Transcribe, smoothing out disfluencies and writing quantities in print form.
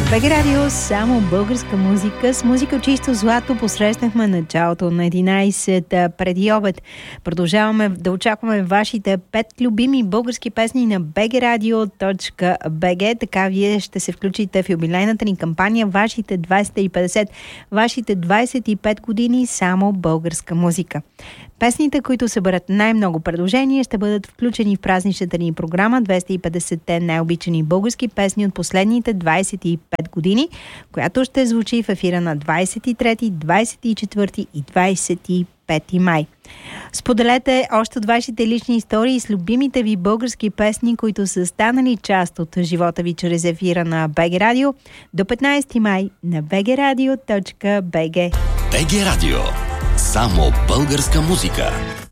БГ Радио, само българска музика. С музика чисто злато посрещнахме началото на 11 преди обед. Продължаваме да очакваме вашите 5 любими български песни на bgradio.bg. Така вие ще се включите в юбилейната ни кампания Вашите 250, вашите 25 години само българска музика. Песните, които съберат най-много предложения, ще бъдат включени в празничната ни програма 250-те най-обичани български песни от последните 25 години, която ще звучи в ефира на 23, 24 и 25 май. Споделете още от вашите лични истории с любимите ви български песни, които са станали част от живота ви чрез ефира на БГ Радио до 15 май на bgradio.bg. БГ Радио. Само българска музика.